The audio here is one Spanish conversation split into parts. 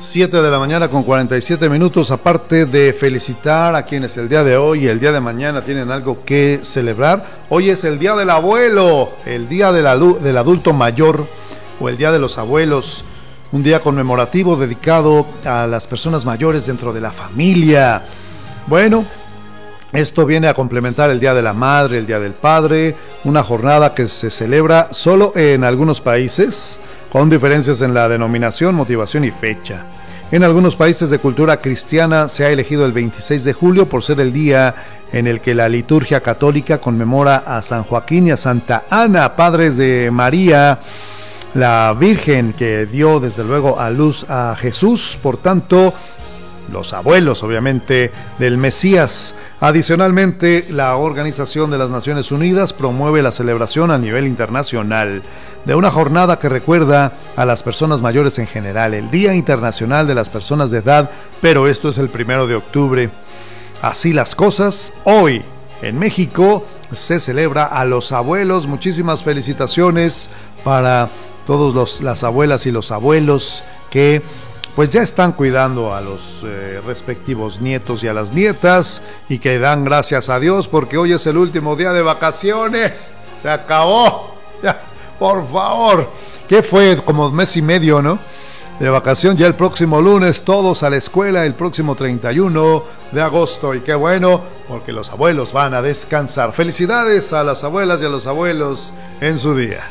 7 de la mañana con 47 minutos. Aparte de felicitar a quienes el día de hoy y el día de mañana tienen algo que celebrar, hoy es el día del abuelo, el día del adulto mayor o el día de los abuelos, un día conmemorativo dedicado a las personas mayores dentro de la familia. Bueno, esto viene a complementar el Día de la Madre, el Día del Padre, una jornada que se celebra solo en algunos países, con diferencias en la denominación, motivación y fecha. En algunos países de cultura cristiana se ha elegido el 26 de julio por ser el día en el que la liturgia católica conmemora a San Joaquín y a Santa Ana, padres de María, la Virgen que dio desde luego a luz a Jesús, por tanto, los abuelos, obviamente, del Mesías. Adicionalmente, la Organización de las Naciones Unidas promueve la celebración a nivel internacional de una jornada que recuerda a las personas mayores en general, el Día Internacional de las Personas de Edad, pero esto es el 1 de octubre. Así las cosas, hoy en México se celebra a los abuelos. Muchísimas felicitaciones para todos las abuelas y los abuelos que pues ya están cuidando a los respectivos nietos y a las nietas, y que dan gracias a Dios porque hoy es el último día de vacaciones. Se acabó. Ya, por favor. ¿Qué fue? Como mes y medio, ¿no? De vacación. Ya el próximo lunes todos a la escuela, el próximo 31 de agosto. Y qué bueno, porque los abuelos van a descansar. Felicidades a las abuelas y a los abuelos en su día.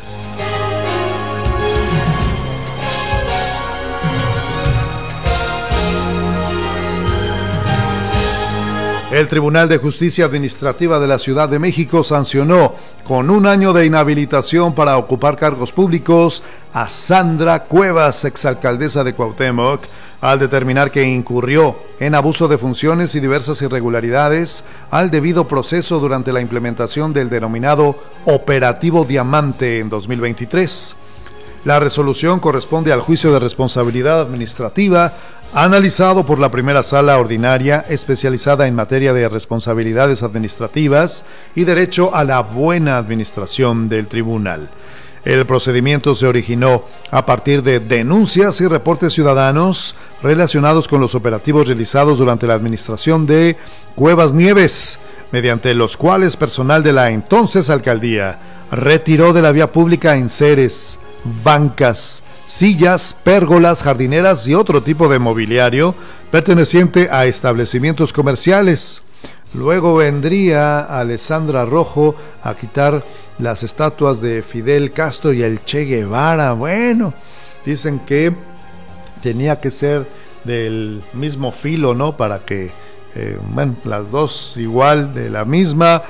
El Tribunal de Justicia Administrativa de la Ciudad de México sancionó con 1 año de inhabilitación para ocupar cargos públicos a Sandra Cuevas, exalcaldesa de Cuauhtémoc, al determinar que incurrió en abuso de funciones y diversas irregularidades al debido proceso durante la implementación del denominado Operativo Diamante en 2023. La resolución corresponde al juicio de responsabilidad administrativa analizado por la primera sala ordinaria especializada en materia de responsabilidades administrativas y derecho a la buena administración del tribunal. El procedimiento se originó a partir de denuncias y reportes ciudadanos relacionados con los operativos realizados durante la administración de Cuevas Nieves, mediante los cuales personal de la entonces alcaldía retiró de la vía pública enseres, bancas, sillas, pérgolas, jardineras y otro tipo de mobiliario perteneciente a establecimientos comerciales. Luego vendría Alessandra Rojo a quitar las estatuas de Fidel Castro y el Che Guevara. Bueno, dicen que tenía que ser del mismo filo, ¿no? Para que, las dos igual, de la misma,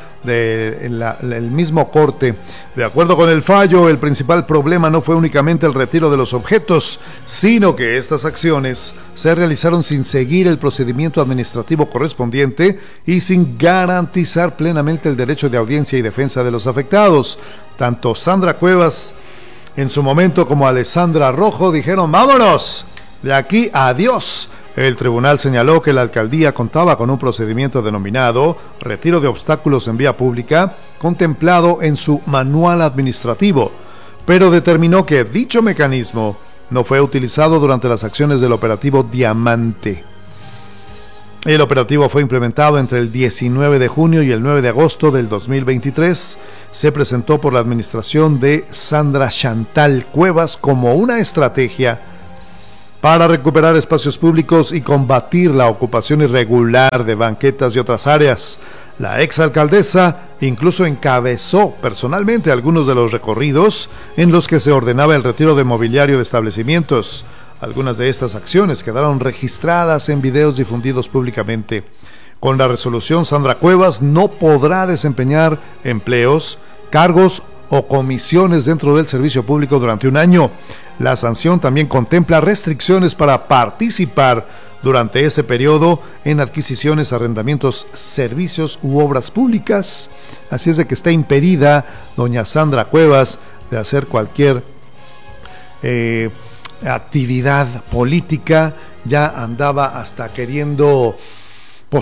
el mismo corte. De acuerdo con el fallo, el principal problema no fue únicamente el retiro de los objetos, sino que estas acciones se realizaron sin seguir el procedimiento administrativo correspondiente y sin garantizar plenamente el derecho de audiencia y defensa de los afectados. Tanto Sandra Cuevas en su momento como Alessandra Rojo dijeron: vámonos, de aquí adiós. El tribunal señaló que la alcaldía contaba con un procedimiento denominado retiro de obstáculos en vía pública, contemplado en su manual administrativo, pero determinó que dicho mecanismo no fue utilizado durante las acciones del operativo Diamante. El operativo fue implementado entre el 19 de junio y el 9 de agosto del 2023. Se presentó por la administración de Sandra Chantal Cuevas como una estrategia para recuperar espacios públicos y combatir la ocupación irregular de banquetas y otras áreas. La exalcaldesa incluso encabezó personalmente algunos de los recorridos en los que se ordenaba el retiro de mobiliario de establecimientos. Algunas de estas acciones quedaron registradas en videos difundidos públicamente. Con la resolución, Sandra Cuevas no podrá desempeñar empleos, cargos o comisiones dentro del servicio público durante 1 año. La sanción también contempla restricciones para participar durante ese periodo en adquisiciones, arrendamientos, servicios u obras públicas. Así es de que está impedida doña Sandra Cuevas de hacer cualquier actividad política. Ya andaba hasta queriendo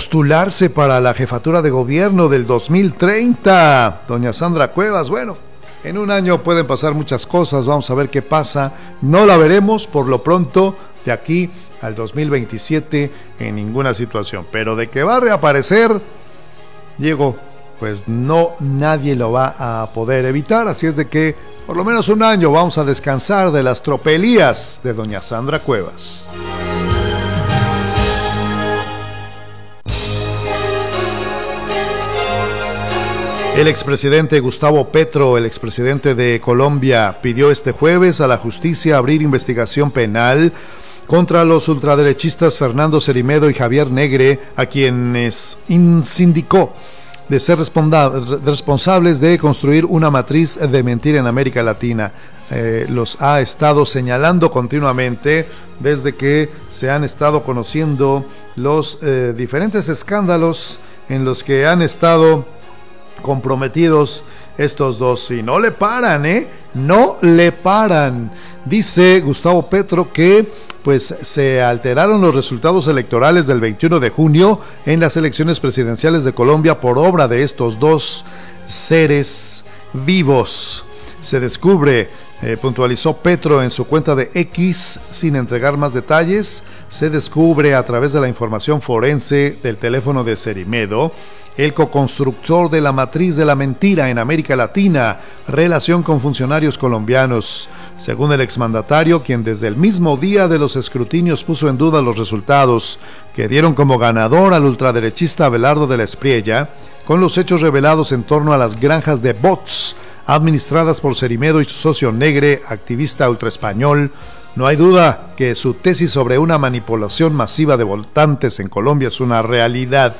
postularse para la jefatura de gobierno del 2030. Doña Sandra Cuevas, bueno, En un año pueden pasar muchas cosas, vamos a ver qué pasa. No la veremos por lo pronto de aquí al 2027 en ninguna situación. Pero de que va a reaparecer, Diego, pues no, nadie lo va a poder evitar. Así es de que por lo menos un año vamos a descansar de las tropelías de doña Sandra Cuevas. El expresidente Gustavo Petro, el expresidente de Colombia, pidió este jueves a la justicia abrir investigación penal contra los ultraderechistas Fernando Cerimedo y Javier Negre, a quienes sindicó de ser responsables de construir una matriz de mentira en América Latina. Los ha estado señalando continuamente desde que se han estado conociendo los diferentes escándalos en los que han estado comprometidos estos dos, y no le paran, no le paran. Dice Gustavo Petro que pues se alteraron los resultados electorales del 21 de junio en las elecciones presidenciales de Colombia por obra de estos dos seres vivos. Se descubre, puntualizó Petro en su cuenta de X sin entregar más detalles, se descubre a través de la información forense del teléfono de Cerimedo, el coconstructor de la matriz de la mentira en América Latina, relación con funcionarios colombianos. Según el exmandatario, quien desde el mismo día de los escrutinios puso en duda los resultados que dieron como ganador al ultraderechista Abelardo de la Espriella, con los hechos revelados en torno a las granjas de bots administradas por Cerimedo y su socio Negre, activista ultraespañol, no hay duda que su tesis sobre una manipulación masiva de votantes en Colombia es una realidad.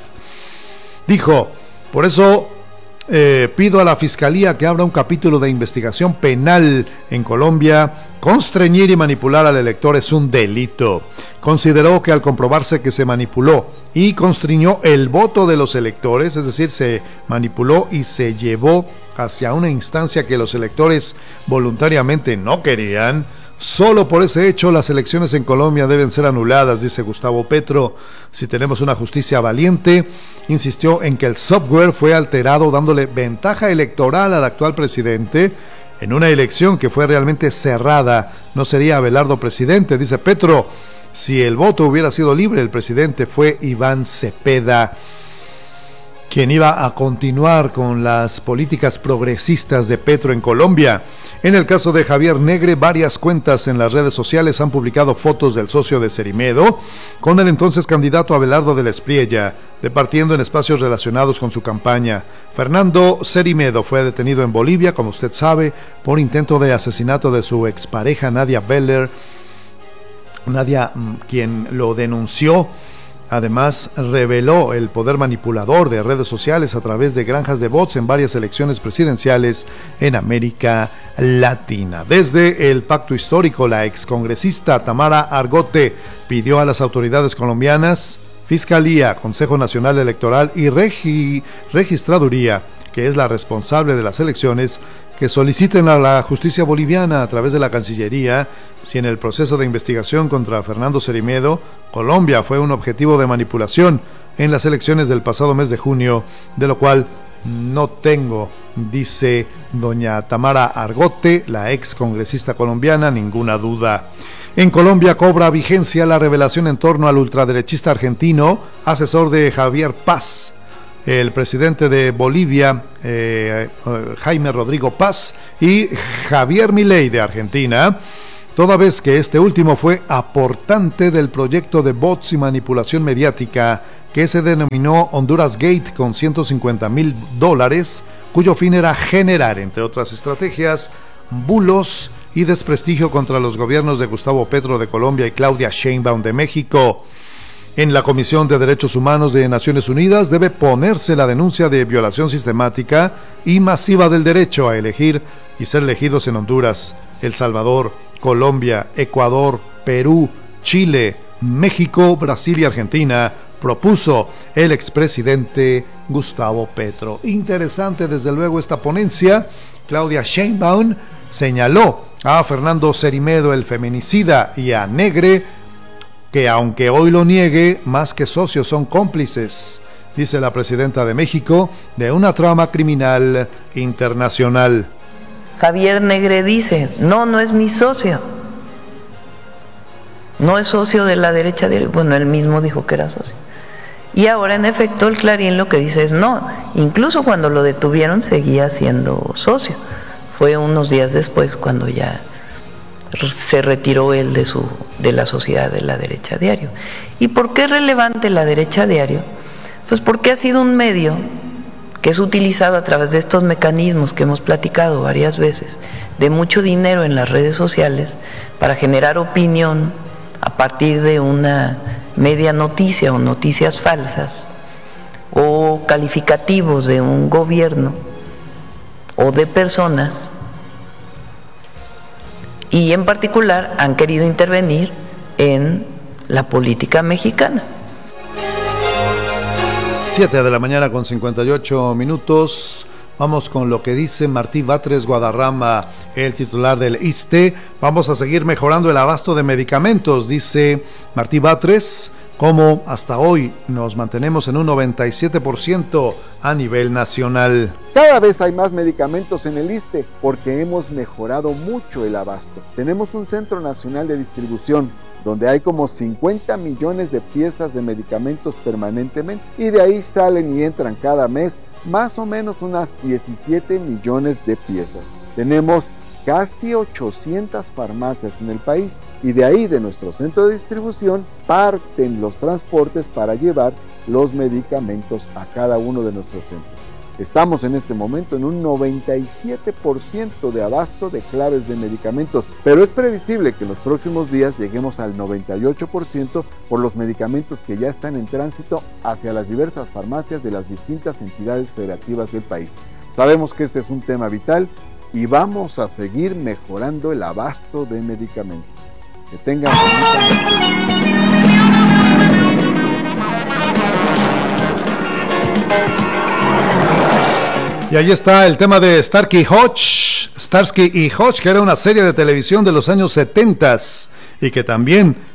Dijo, por eso pido a la Fiscalía que abra un capítulo de investigación penal en Colombia. Constreñir y manipular al elector es un delito. Consideró que al comprobarse que se manipuló y constriñó el voto de los electores, es decir, se manipuló y se llevó hacia una instancia que los electores voluntariamente no querían, solo por ese hecho las elecciones en Colombia deben ser anuladas, dice Gustavo Petro. Si tenemos una justicia valiente, insistió en que el software fue alterado dándole ventaja electoral al actual presidente en una elección que fue realmente cerrada. No sería Abelardo presidente, dice Petro. Si el voto hubiera sido libre, el presidente fue Iván Cepeda, quien iba a continuar con las políticas progresistas de Petro en Colombia. En el caso de Javier Negre, varias cuentas en las redes sociales han publicado fotos del socio de Cerimedo con el entonces candidato Abelardo de la Espriella, departiendo en espacios relacionados con su campaña. Fernando Cerimedo fue detenido en Bolivia, como usted sabe, por intento de asesinato de su expareja Nadia Beller. Nadia, quien lo denunció. Además, reveló el poder manipulador de redes sociales a través de granjas de bots en varias elecciones presidenciales en América Latina. Desde el Pacto Histórico, la excongresista Tamara Argote pidió a las autoridades colombianas, Fiscalía, Consejo Nacional Electoral y Registraduría, que es la responsable de las elecciones, que soliciten a la justicia boliviana a través de la Cancillería si en el proceso de investigación contra Fernando Cerimedo, Colombia fue un objetivo de manipulación en las elecciones del pasado mes de junio, de lo cual no tengo, dice doña Tamara Argote, la ex congresista colombiana, ninguna duda. En Colombia cobra vigencia la revelación en torno al ultraderechista argentino, asesor de Javier Paz. El presidente de Bolivia, Jaime Rodrigo Paz, y Javier Milei de Argentina, toda vez que este último fue aportante del proyecto de bots y manipulación mediática que se denominó Honduras Gate con $150,000, cuyo fin era generar, entre otras estrategias, bulos y desprestigio contra los gobiernos de Gustavo Petro de Colombia y Claudia Sheinbaum de México. En la Comisión de Derechos Humanos de Naciones Unidas debe ponerse la denuncia de violación sistemática y masiva del derecho a elegir y ser elegidos en Honduras, El Salvador, Colombia, Ecuador, Perú, Chile, México, Brasil y Argentina, propuso el expresidente Gustavo Petro. Interesante desde luego esta ponencia. Claudia Sheinbaum señaló a Fernando Cerimedo, el feminicida, y a Negre, que aunque hoy lo niegue, más que socios son cómplices, dice la presidenta de México, de una trama criminal internacional. Javier Negre dice, no es mi socio, no es socio de la derecha diario. Bueno, él mismo dijo que era socio. Y ahora, en efecto, el Clarín lo que dice es no. Incluso cuando lo detuvieron seguía siendo socio. Fue unos días después cuando ya se retiró él de la Sociedad de la Derecha Diario. ¿Y por qué es relevante la Derecha Diario? Pues porque ha sido un medio que es utilizado a través de estos mecanismos que hemos platicado varias veces, de mucho dinero en las redes sociales, para generar opinión a partir de una media noticia o noticias falsas, o calificativos de un gobierno o de personas, y en particular han querido intervenir en la política mexicana. 7 de la mañana con 58 minutos. Vamos con lo que dice Martí Batres Guadarrama, el titular del ISSSTE. Vamos a seguir mejorando el abasto de medicamentos, dice Martí Batres, como hasta hoy nos mantenemos en un 97% a nivel nacional. Cada vez hay más medicamentos en el ISSSTE porque hemos mejorado mucho el abasto. Tenemos un Centro Nacional de Distribución donde hay como 50 millones de piezas de medicamentos permanentemente, y de ahí salen y entran cada mes más o menos unas 17 millones de piezas. Tenemos casi 800 farmacias en el país, y de ahí, de nuestro centro de distribución, parten los transportes para llevar los medicamentos a cada uno de nuestros centros. Estamos en este momento en un 97% de abasto de claves de medicamentos, pero es previsible que en los próximos días lleguemos al 98% por los medicamentos que ya están en tránsito hacia las diversas farmacias de las distintas entidades federativas del país. Sabemos que este es un tema vital y vamos a seguir mejorando el abasto de medicamentos. Que tengan Y ahí está el tema de Starsky y Hutch, que era una serie de televisión de los años 70 y que también